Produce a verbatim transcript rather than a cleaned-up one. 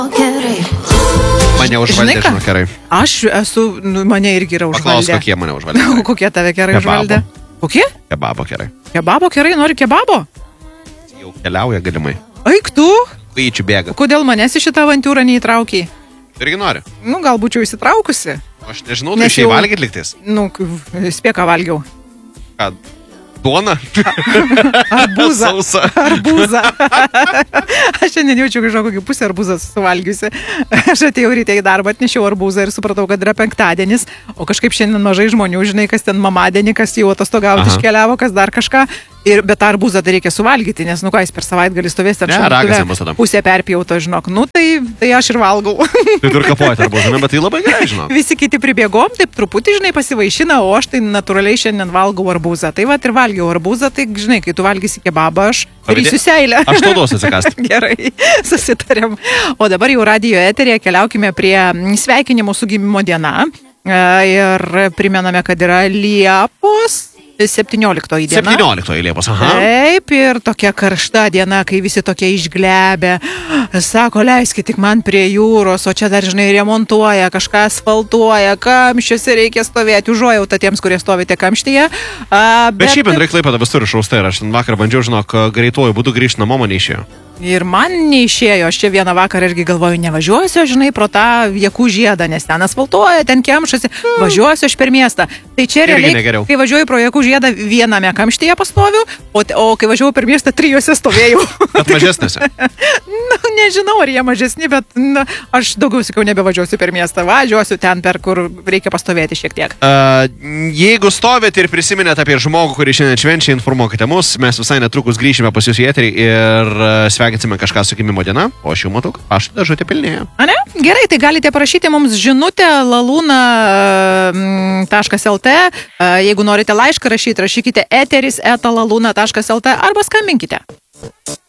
Mane užvaldė, žinau, kerai. Aš esu, nu, mane irgi yra užvaldę. Paklaus, kokie mane užvaldė. Kokie tave kerai užvaldė? Kokie? Kebabo kerai. Kebabo kerai, nori kebabo? Jau keliauja galimai. Eik tu? Kaičių bėga. Kodėl manęs į šitą avantūrą neįtraukiai? Irgi nori. Nu, gal būčiau įsitraukusi. Aš nežinau, tu išėjai valgyt liktais. Nu, spėką valgiau. Ką? Duona? Arbūzą. Sausa. Arbūzą. Aš šiandien jaučiu kažkokį kokį pusę arbūzą suvalgiusi. Aš atėjau ryte į darbą, atnešiau arbūzą ir supratau, kad yra penktadienis, o kažkaip šiandien mažai žmonių, žinai, kas ten mamadienį, kas jau atostogauti iškeliavo, kas dar kažką. Ir, bet tą arbūzą tai reikia suvalgyti, nes, nu ką, jis per savaitgalį stovės ten šaldytuve, pusę perpjauto, žinok. Nu, tai, tai aš ir valgau. Tai tur kapuojate arbūzą, bet tai labai gerai, žinok. Visi kiti pribėgom, taip truputį, žinai, pasivaišina, o aš tai natūraliai šiandien valgau arbūzą. Tai va, ir valgiau arbūzą, tai, žinai, kai tu valgysi kebabą, aš darysiu seilę. Aš tau duosiu atsikasti. Gerai, susitarėm. O dabar jau radijo eterėje keliaukime prie sveikinimų su gimimo diena. Ir primename, kad yra Liepos septynioliktoji diena. septynioliktoji Liepos, aha. Taip, ir tokia karšta diena, kai visi tokie išglebę. Sako, leiskit tik man prie jūros, o čia dar, žinai, remontuoja, kažką asfaltuoja, kamščiuose reikia stovėti, užuojautą tiems, kurie stovite kamštyje. A, bet... bet šiaip bendrai Klaipėda vis turi šaustai ir aš vakar bandžiau, žinok, greituoju būdu grįžti namo, man neišėjo. Ir man neišėjo, aš čia vieną vakarą irgi galvoju, nevažiuosiu, žinai, pro tą Jakų žiedą, nes ten asfaltuoja, ten kemšasi, važiuosiu aš per miestą. Tai čia realiai, kai važiuoju pro Jakų žiedą, viename kamštyje pastoviu, o, o kai važiuoju per miestą, trijose stovėjau. Bet mažesnėse? Nu, nežinau, ar jie mažesni, bet na, aš daugiau sakiau, nebevažiuosiu per miestą, važiuosiu ten, per kur reikia pastovėti šiek tiek. Uh, jeigu stovėt ir prisiminėt apie žmogų, kurį šiandien švenčia, informuokite mus, mes visai netrukus grįšime pas jūs į eterį ir sveikinsime kažką su gimimo diena, o aš jau matau, pašto dėžutė pilnėja. A ne? Gerai, tai galite parašyti mums žinutę laluna taškas lt, jeigu norite laišką rašyti, rašykite eteris eta laluna taškas lt arba skambinkite.